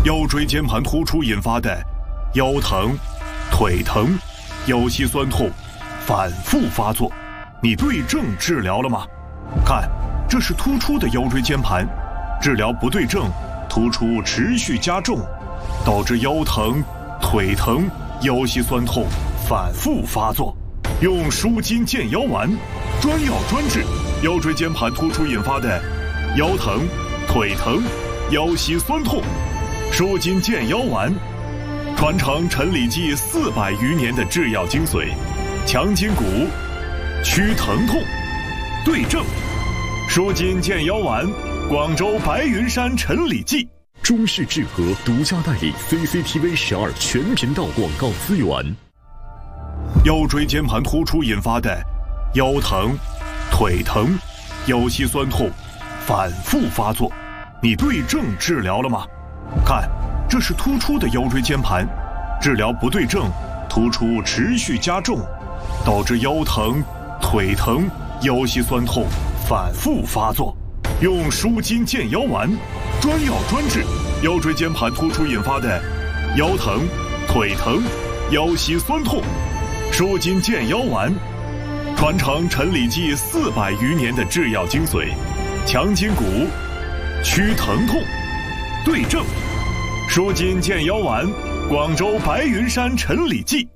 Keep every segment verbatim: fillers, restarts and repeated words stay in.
腰椎间盘突出引发的腰疼、腿疼、腰膝酸痛反复发作，你对症治疗了吗？看，这是突出的腰椎间盘，治疗不对症，突出持续加重，导致腰疼、腿疼、腰膝酸痛反复发作。用舒筋健腰丸，专药专治腰椎间盘突出引发的腰疼、腿疼、腰膝酸痛。舒筋健腰丸，传承陈李济四百余年的制药精髓，强筋骨，祛疼痛，对症。舒筋健腰丸，广州白云山陈李济。 中视智和独家代理 C C T V 十二全频道广告资源。 腰椎间盘突出引发的腰疼、腿疼、腰膝酸痛反复发作，你对症治疗了吗？看，这是突出的腰椎间盘，治疗不对症，突出持续加重，导致腰疼、腿疼、腰膝酸痛反复发作。用舒筋健腰丸，专药专治腰椎间盘突出引发的腰疼、腿疼、腰膝酸痛。舒筋健腰丸，传承陈李济四百余年的制药精髓，强筋骨，祛疼痛，对症。舒筋健腰丸，广州白云山陈李济。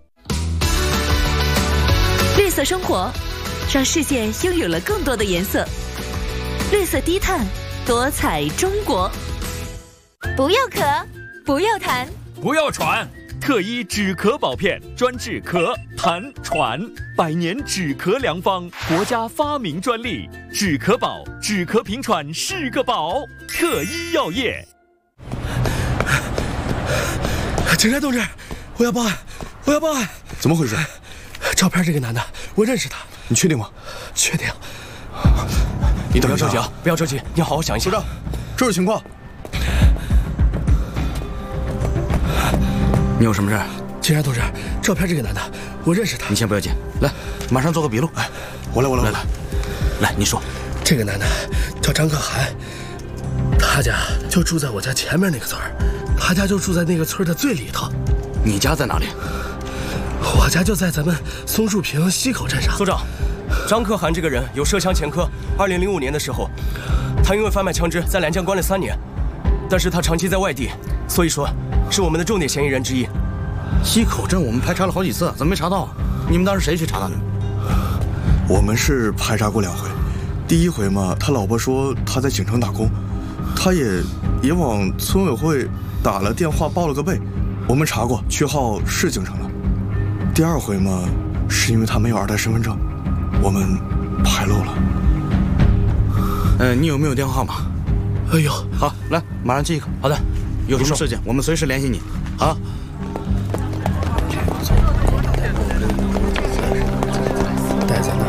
绿色生活，让世界拥有了更多的颜色。绿色低碳，多彩中国。 不要咳，不要痰， 不要喘。特一止咳宝片，专治咳、痰、喘，百年止咳良方，国家发明专利。止咳宝，止咳平喘是个宝。特一药业。 警察同志，我要报案，我要报案！ 怎么回事？ 照片这个男的，我认识他。 你确定吗？ 确定。 你等一下， 不要着急啊，不要着急，你好好想一想。 首长，这是情况。 你有什么事？ 警察同志，照片这个男的，我认识他。 你先不要紧，来，马上做个笔录。 哎，我来，我来， 来来，来，你说。 这个男的叫张可涵，他家就住在我家前面那个村儿，他家就住在那个村的最里头。 你家在哪里？ 我家就在咱们松树坪西口镇上。 所长，张可涵这个人有涉枪前科。二零零五年的时候，他因为贩卖枪支在兰江关了三年，但是他长期在外地，所以说是我们的重点嫌疑人之一。 西口镇我们排查了好几次，怎么没查到？你们当时谁去查他的？ 我们是排查过两回，第一回嘛，他老婆说他在景城打工，他也也往村委会打了电话报了个备，我们查过，区号是景城的。第二回嘛，是因为他没有二代身份证，我们排漏了。 呃，你有没有电话号码？ 哎呦， 好，来，马上记一个。 好的， 有什么事情我们随时联系你。好。 待在那。